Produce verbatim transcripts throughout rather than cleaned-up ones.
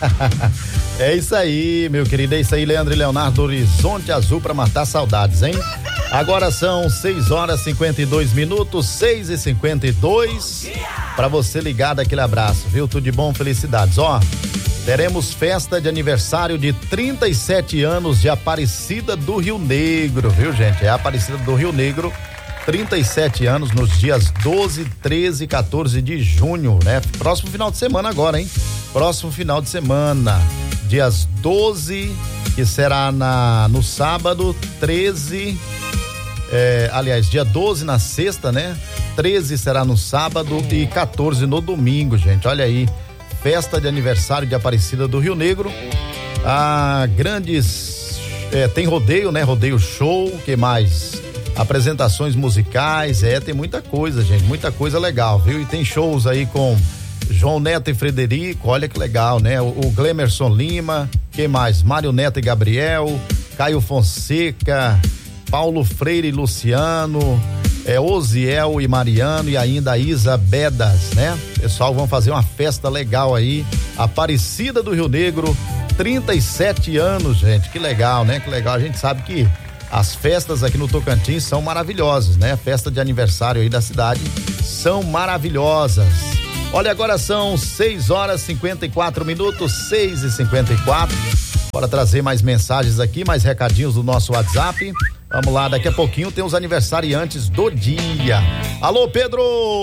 É isso aí, meu querido, é isso aí, Leandro e Leonardo, Horizonte Azul pra matar saudades, hein? Agora são seis horas e cinquenta e dois minutos, seis e cinquenta e dois. Pra você ligado, aquele abraço, viu? Tudo de bom, felicidades. Ó, teremos festa de aniversário de trinta e sete anos de Aparecida do Rio Negro, viu, gente? É a Aparecida do Rio Negro, trinta e sete anos, nos dias doze, treze e quatorze de junho, né? Próximo final de semana agora, hein? Próximo final de semana. Dias doze, que será na, no sábado, treze, é, aliás, dia doze na sexta, né? treze será no sábado e quatorze no domingo, gente. Olha aí, festa de aniversário de Aparecida do Rio Negro. Ah, grandes, é, tem rodeio, né? Rodeio show, que mais? Apresentações musicais, é, tem muita coisa, gente, muita coisa legal, viu? E tem shows aí com João Neto e Frederico, olha que legal, né? O, o Glemerson Lima, quem mais? Mário Neto e Gabriel, Caio Fonseca, Paulo Freire e Luciano, é, Osiel e Mariano e ainda a Isa Bedas, né? Pessoal, vão fazer uma festa legal aí, Aparecida do Rio Negro, trinta e sete anos, gente, que legal, né? Que legal, a gente sabe que as festas aqui no Tocantins são maravilhosas, né? Festa de aniversário aí da cidade são maravilhosas. Olha, agora são seis horas e cinquenta e quatro minutos, seis e cinquenta e quatro. Bora trazer mais mensagens aqui, mais recadinhos do nosso WhatsApp. Vamos lá, daqui a pouquinho tem os aniversariantes do dia. Alô, Pedro!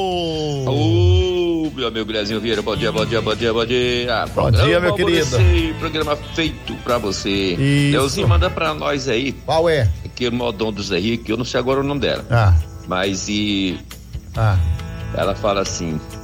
Alô, meu amigo Guilherme Vieira, bom dia, bom dia, bom dia, bom dia. Bom dia, meu querido. Você, programa feito pra você. Isso. Deusinho, manda pra nós aí. Qual é? Aquele modão do Zé Rico, eu não sei agora o nome dela. Ah. Mas e... Ah. Ela fala assim...